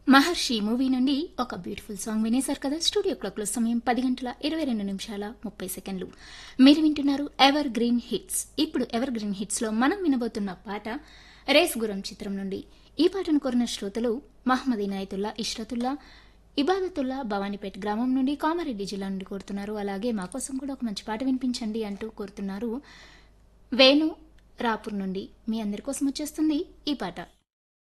మహర్షి movie నుండి ఒక beautiful song వినేశారు కదా. స్టూడియో క్లాక్ లో సమయం 10:22:30. మీరు వింటున్నారు ఎవర్ గ్రీన్ హిట్స్. ఇప్పుడు ఎవర్ గ్రీన్ హిట్స్ లో మనం వినబోతున్న పాట రేస్ గురం చిత్రం నుండి. ఈ పాటను కోరిన శ్రోతలు మహమ్మద్ ఇనాయతుల్లా, ఇష్రతుల్లా, ఇబాదతుల్లా భవానీపేట్ గ్రామం నుండి, కామారెడ్డి జిల్లా నుండి కోరుతున్నారు. అలాగే మా కోసం కూడా ఒక మంచి పాట వినిపించండి అంటూ కోరుతున్నారు వేణు రాపూర్ నుండి. మీ అందరి కోసం వచ్చేస్తుంది ఈ పాట.